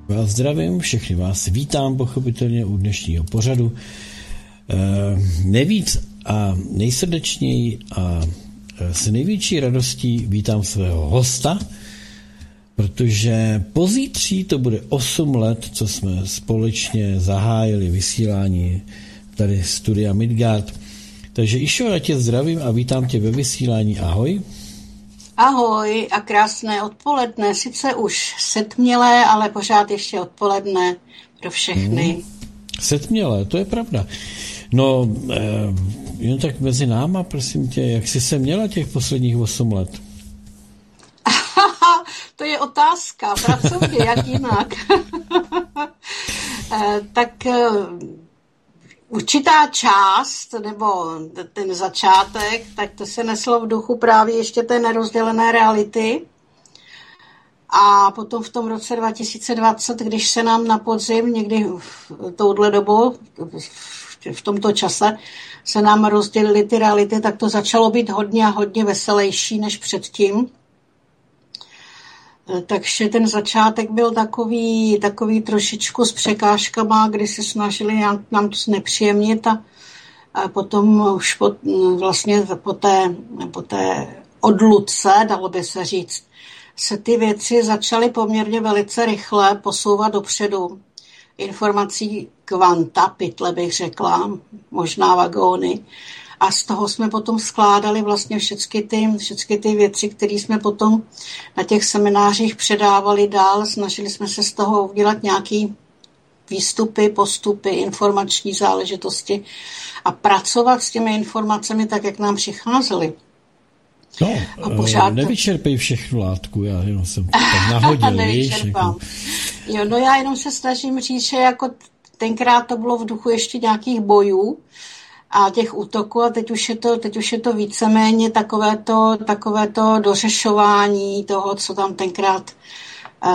Vás zdravím, všechny vás vítám pochopitelně u dnešního pořadu. Nejvíc a nejsrdečněji a s největší radostí vítám svého hosta, protože pozítří to bude 8 let, co jsme společně zahájili vysílání tady studia Midgard. Takže Išo, já tě zdravím a vítám tě ve vysílání. Ahoj. Ahoj a krásné odpoledne, sice už setmělé, ale pořád ještě odpoledne pro všechny. Setmělé, to je pravda. No, jen tak mezi náma, prosím tě, jak jsi se měla těch posledních 8 let? To je otázka, pracovně, jak jinak. Tak určitá část, nebo ten začátek, tak to se neslo v duchu právě ještě té nerozdělené reality. A potom v tom roce 2020, když se nám na podzim, někdy v touhle dobu, v tomto čase, se nám rozdělily ty reality, tak to začalo být hodně a hodně veselější než předtím. Takže ten začátek byl takový trošičku s překážkama, kdy se snažili nám to znepříjemnit a potom už po té odluce, dalo by se říct, se ty věci začaly poměrně velice rychle posouvat dopředu. Informací kvanta, pytle bych řekla, možná vagóny. A z toho jsme potom skládali vlastně všechny ty věci, které jsme potom na těch seminářích předávali dál. Snažili jsme se z toho udělat nějaký výstupy, postupy, informační záležitosti a pracovat s těmi informacemi tak, jak nám přicházely. No, a pořád nevyčerpej všechnu látku, já jenom jsem to tak nahodil, víš? Jako... Jo, no já jenom se snažím říct, že jako tenkrát to bylo v duchu ještě nějakých bojů a těch útoků a teď už je to víceméně takové to dořešování toho, co tam tenkrát